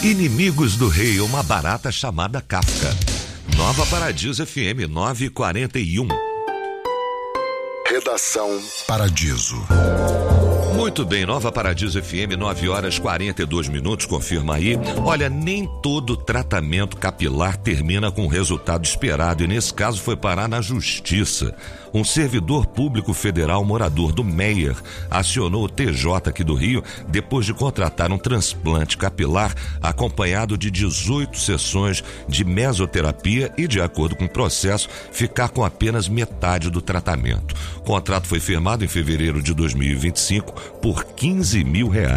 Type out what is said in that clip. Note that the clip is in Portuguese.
Inimigos do Rei, uma barata chamada Kafka. Nova Paradiso FM 941. Redação Paradiso. Muito bem, Nova Paradiso FM, 9h42, confirma aí. Olha, nem todo tratamento capilar termina com o resultado esperado e nesse caso foi parar na justiça. Um servidor público federal morador do Meier acionou o TJ aqui do Rio depois de contratar um transplante capilar acompanhado de 18 sessões de mesoterapia e, de acordo com o processo, ficar com apenas metade do tratamento. O contrato foi firmado em fevereiro de 2025 por R$15 mil.